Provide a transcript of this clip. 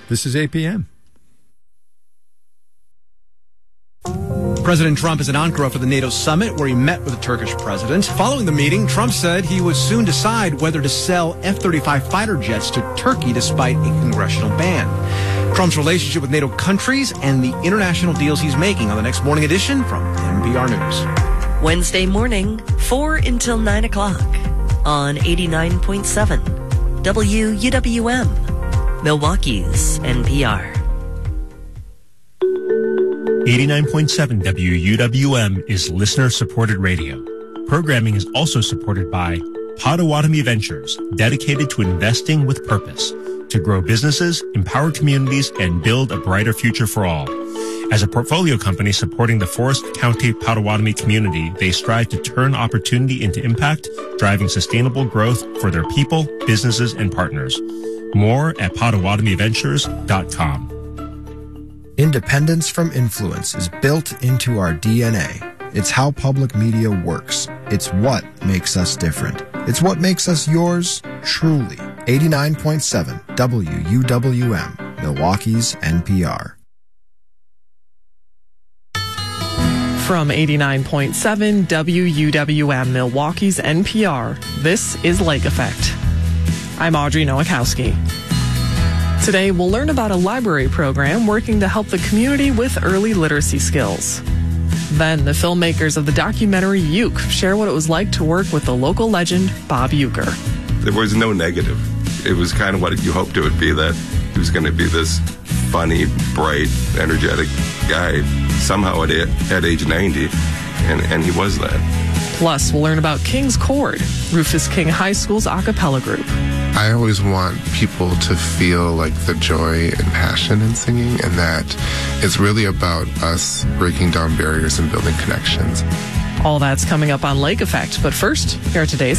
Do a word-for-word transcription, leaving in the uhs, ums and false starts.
This is A P M. President Trump is in Ankara for the NATO summit where he met with the Turkish president. Following the meeting, Trump said he would soon decide whether to sell F thirty-five fighter jets to Turkey despite a congressional ban. Trump's relationship with NATO countries and the international deals he's making on the next Morning Edition from N P R News. Wednesday morning, four until nine o'clock on eighty-nine point seven W U W M, Milwaukee's N P R. eighty-nine point seven W U W M is listener-supported radio. Programming is also supported by Potawatomi Ventures, dedicated to investing with purpose, to grow businesses, empower communities, and build a brighter future for all. As a portfolio company supporting the Forest County Potawatomi community, they strive to turn opportunity into impact, driving sustainable growth for their people, businesses, and partners. More at potawatomi ventures dot com. Independence from influence is built into our D N A. It's how public media works. It's what makes us different. It's what makes us yours truly. eighty-nine point seven W U W M, Milwaukee's N P R. From eighty-nine point seven W U W M, Milwaukee's N P R, this is Lake Effect. I'm Audrey Nowakowski. Today, we'll learn about a library program working to help the community with early literacy skills. Then, the filmmakers of the documentary Uke share what it was like to work with the local legend, Bob Uecker. There was no negative. It was kind of what you hoped it would be, that he was going to be this funny, bright, energetic guy somehow at, at age ninety, and, and he was that. Plus, we'll learn about King's Chord, Rufus King High School's a cappella group. I always want people to feel like the joy and passion in singing, and that it's really about us breaking down barriers and building connections. All that's coming up on Lake Effect, but first, here are today's